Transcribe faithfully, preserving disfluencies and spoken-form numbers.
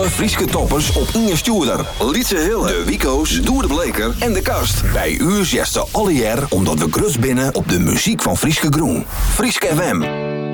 Alle Frieske toppers op Inge Stuurder, Lietse Hille, de Wico's, Doer de Bleker en de Kast. Bij u zegt ze alle jaar omdat we grus binnen op de muziek van Frieske Groen. Frieske F M.